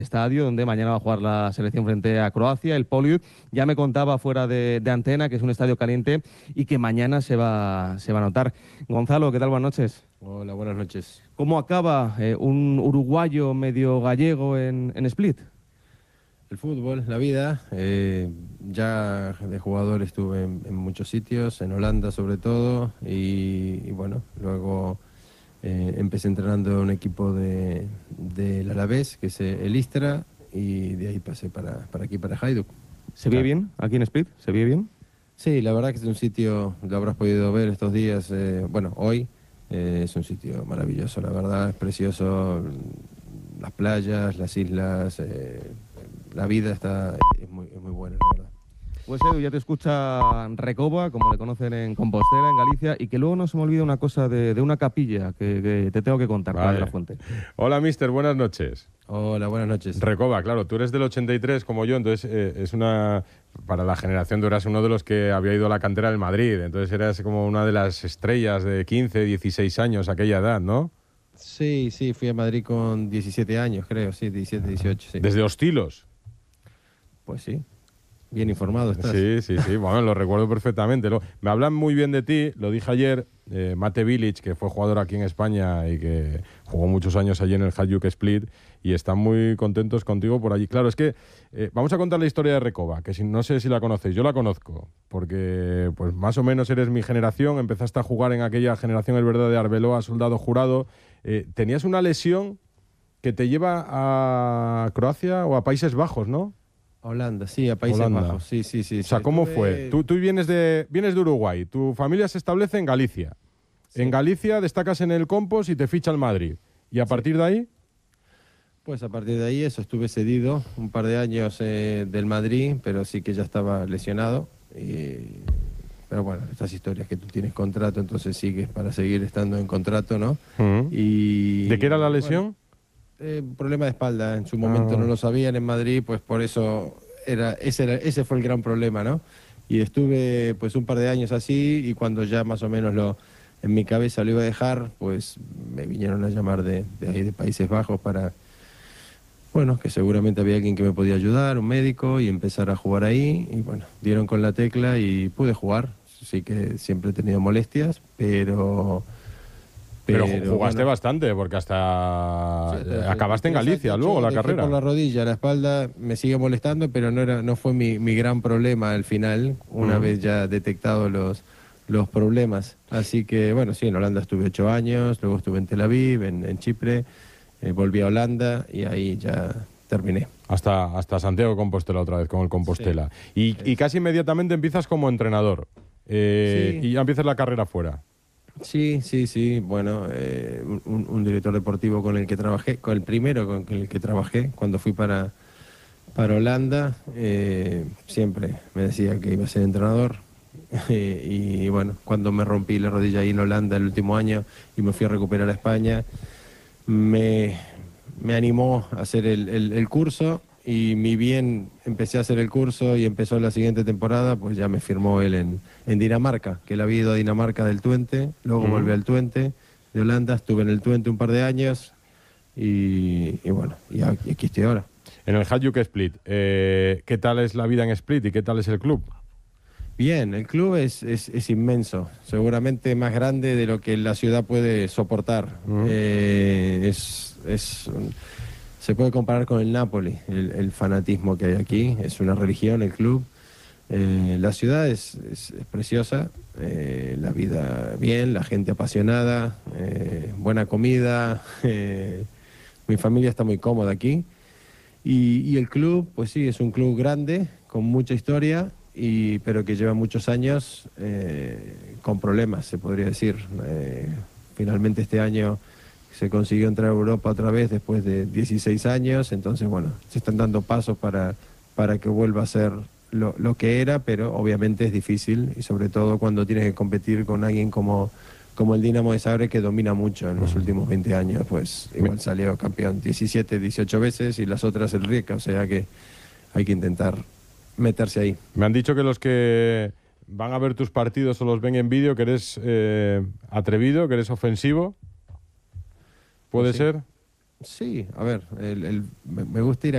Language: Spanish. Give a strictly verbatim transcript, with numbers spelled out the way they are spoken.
estadio donde mañana va a jugar la selección frente a Croacia, el Poliud. Ya me contaba fuera de, de antena que es un estadio caliente y que mañana se va, se va a notar. Gonzalo, ¿qué tal? Buenas noches. Hola, buenas noches. ¿Cómo acaba eh, un uruguayo medio gallego en, en Split? El fútbol, la vida. eh, ya de jugador estuve en, en muchos sitios, en Holanda sobre todo, y, y bueno, luego eh, empecé entrenando en un equipo de, del Alavés, que es el Istra, y de ahí pasé para, para aquí, para Hajduk. ¿Se ve bien aquí en Split? ¿Se ve bien? Sí, la verdad que es un sitio, lo habrás podido ver estos días, eh, bueno, hoy, eh, es un sitio maravilloso, la verdad, es precioso, las playas, las islas, eh, la vida está, es muy, es muy buena, la verdad. Pues Edu, ya te escucha Recoba, como le conocen en Compostela, en Galicia, y que luego no se me olvida una cosa de, de una capilla que, que te tengo que contar, Playa de la Vale. Fuente. Hola, mister, buenas noches. Hola, buenas noches. Recoba, claro, tú eres del ochenta y tres como yo, entonces eh, es una... Para la generación tú eras uno de los que había ido a la cantera del Madrid, entonces eras como una de las estrellas de quince, dieciséis años, aquella edad, ¿no? Sí, sí, fui a Madrid con diecisiete años, creo, sí, diecisiete, dieciocho, sí. Desde Hostilos. Pues sí, bien informado estás. Sí, sí, sí, bueno, lo recuerdo perfectamente. Lo- me hablan muy bien de ti, lo dije ayer, eh, Mate Bilic, que fue jugador aquí en España y que jugó muchos años allí en el Hajduk Split, y están muy contentos contigo por allí. Claro, es que eh, vamos a contar la historia de Recoba, que si, no sé si la conocéis, yo la conozco, porque pues más o menos eres mi generación, empezaste a jugar en aquella generación, es verdad, de Arbeloa, Soldado Jurado. Eh, tenías una lesión que te lleva a Croacia o a Países Bajos, ¿no? Holanda, sí, a Países Holanda. Bajos, sí, sí, sí. O sea, sí. ¿cómo Estuve- fue? Tú, tú vienes de, vienes de Uruguay, tu familia se establece en Galicia. Sí. En Galicia destacas en el Compos y te ficha el Madrid. Y a partir de ahí, Pues a partir de ahí, eso, estuve cedido un par de años eh, del Madrid, pero sí que ya estaba lesionado. y- Pero bueno, estas historias que tú tienes contrato, entonces sigues para seguir estando en contrato, ¿no? Y, ¿de qué era la bueno, lesión? eh, problema de espalda, en su momento Ah. no lo sabían en Madrid, pues por eso era ese, era, ese fue el gran problema, ¿no? Y estuve pues un par de años así y cuando ya más o menos lo en mi cabeza lo iba a dejar, pues me vinieron a llamar de, de ahí de Países Bajos para, bueno, que seguramente había alguien que me podía ayudar, un médico, y empezar a jugar ahí. Y bueno, dieron con la tecla y pude jugar. Sí que siempre he tenido molestias, pero... Pero, ju- jugaste bueno, bastante, porque hasta sí, eh, sí, acabaste en tres Galicia años, luego yo la dejé carrera. por la rodilla, la espalda me sigue molestando, pero no era, no fue mi, mi gran problema al final, una Mm. vez ya detectado los, los problemas. Así que bueno, sí, en Holanda estuve ocho años, luego estuve en Tel Aviv, en, en Chipre, eh, volví a Holanda y ahí ya terminé. Hasta, hasta Santiago de Compostela otra vez, con el Compostela. Y, y casi inmediatamente empiezas como entrenador. Eh, Sí. Y ya empiezas la carrera fuera. Sí, sí, sí. Bueno, eh, un, un director deportivo con el que trabajé, con el primero con el que trabajé cuando fui para, para Holanda, eh, siempre me decía que iba a ser entrenador. Eh, y bueno, cuando me rompí la rodilla ahí en Holanda el último año y me fui a recuperar a España, me, me animó a hacer el, el- el curso y mi bien empecé a hacer el curso y empezó la siguiente temporada, pues ya me firmó él en, en Dinamarca, que él había ido a Dinamarca del Twente, luego Ujú. volvió al Twente de Holanda, estuve en el Twente un par de años y, y bueno, y aquí, aquí estoy ahora. En el Hajduk Split, eh, ¿qué tal es la vida en Split y qué tal es el club? Bien, el club es, es, es inmenso, seguramente más grande de lo que la ciudad puede soportar. Mm. Eh, es, es un- se puede comparar con el Napoli, el, el fanatismo que hay aquí, es una religión el club. Eh, la ciudad es, es- es preciosa, eh, la vida bien, la gente apasionada, eh, buena comida, eh, mi familia está muy cómoda aquí. Y, y el club, pues sí, es un club grande, con mucha historia, y, pero que lleva muchos años eh, con problemas, se podría decir. Eh, finalmente este año se consiguió entrar a Europa otra vez después de dieciséis años, entonces bueno, se están dando pasos para, para que vuelva a ser lo, lo que era, pero obviamente es difícil, y sobre todo cuando tienes que competir con alguien como como el Dinamo de Zagreb, que domina mucho en los últimos veinte años, pues igual salió campeón diecisiete, dieciocho veces y las otras el Rijeka, o sea que hay que intentar meterse ahí. Me han dicho que los que van a ver tus partidos o los ven en vídeo, que eres eh, atrevido, que eres ofensivo. ¿Puede Pues sí. ser? Sí, a ver, el- el- me me gusta ir a